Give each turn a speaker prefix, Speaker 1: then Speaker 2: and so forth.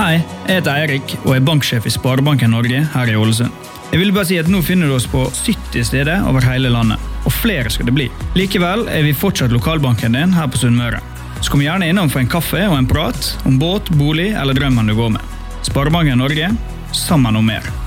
Speaker 1: Hei, jeg heter Eirik og er banksjef i Sparebanken Norge her i Ålesund. Jeg vil bare si at nå finner du oss på 70 steder over hele landet, og flere skal det bli. Likevel er vi fortsatt lokalbanken din her på Sunnmøre. Så kom gjerne innom for en kaffe og en prat om båt, bolig eller drømmen du går med. Sparebanken Norge, sammen om mer.